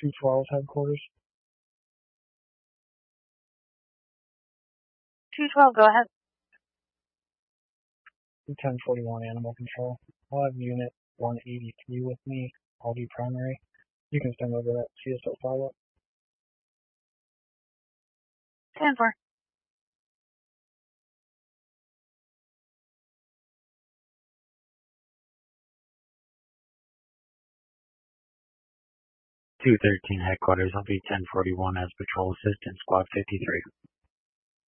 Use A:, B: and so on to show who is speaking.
A: 212 headquarters.
B: 212, go ahead.
A: 1041 Animal Control. I'll have Unit 183 with me. I'll do primary. You can send over that CSO follow-up.
B: 10-4.
C: Headquarters. I'll be 1041 as Patrol Assistant, Squad 53.